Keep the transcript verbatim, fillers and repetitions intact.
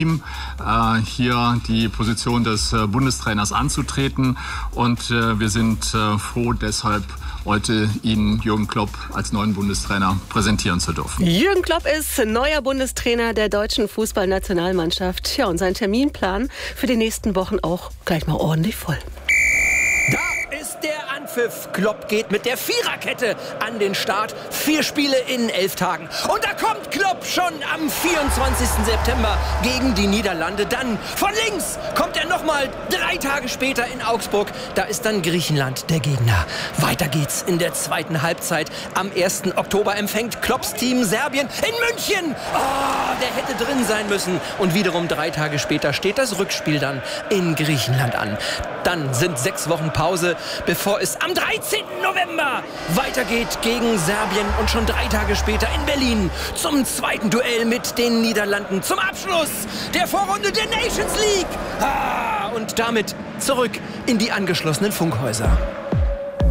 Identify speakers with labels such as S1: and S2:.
S1: äh, hier die Position des äh, Bundestrainers anzutreten. Und äh, wir sind äh, froh, deshalb heute Ihnen Jürgen Klopp als neuen Bundestrainer präsentieren zu dürfen.
S2: Jürgen Klopp ist neuer Bundestrainer der deutschen Fußballnationalmannschaft. Ja, und sein Terminplan für die nächsten Wochen auch gleich mal ordentlich voll.
S3: Da ist der Anpfiff. Klopp geht mit der Viererkette an den Start. Vier Spiele in elf Tagen. Und da kommt Klopp schon am vierundzwanzigsten September gegen die Niederlande. Dann von links kommt er nochmal drei Tage später in Augsburg. Da ist dann Griechenland der Gegner. Weiter geht's in der zweiten Halbzeit. Am ersten Oktober empfängt Klopps Team Serbien in München. Oh, der hätte drin sein müssen. Und wiederum drei Tage später steht das Rückspiel dann in Griechenland an. Dann sind sechs Wochen Pause, bevor es am dreizehnten November weitergeht gegen Serbien und schon drei Tage später in Berlin zum zweiten Duell mit den Niederlanden zum Abschluss der Vorrunde der Nations League. Ah, und damit zurück in die angeschlossenen Funkhäuser.